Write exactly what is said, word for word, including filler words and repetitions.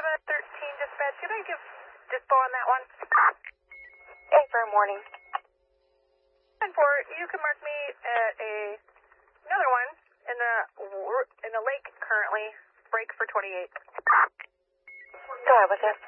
Lima thirteen dispatch. Can I give dispo on that one? A for morning. And for, you can mark me at a another one in the in the lake currently. Break for twenty-eight. Go ahead with this.